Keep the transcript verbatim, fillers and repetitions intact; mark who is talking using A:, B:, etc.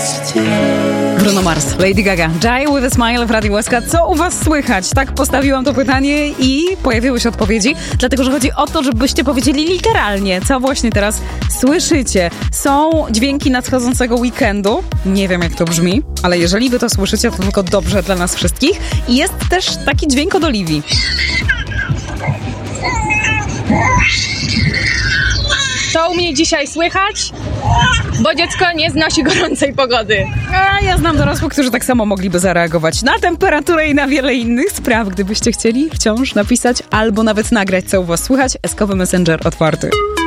A: Bruno Mars, Lady Gaga, Die with a Smile w Radiu Łaska. Co u was słychać? Tak postawiłam to pytanie i pojawiły się odpowiedzi, dlatego że chodzi o to, żebyście powiedzieli literalnie, co właśnie teraz słyszycie. Są dźwięki nadchodzącego weekendu. Nie wiem, jak to brzmi, ale jeżeli wy to słyszycie, to tylko dobrze dla nas wszystkich. I jest też taki dźwięk od Oliwii.
B: To u mnie dzisiaj słychać, bo dziecko nie znosi gorącej pogody.
A: A ja znam dorosłych, którzy tak samo mogliby zareagować na temperaturę i na wiele innych spraw. Gdybyście chcieli wciąż napisać albo nawet nagrać, co u was słychać, eskowy Messenger otwarty.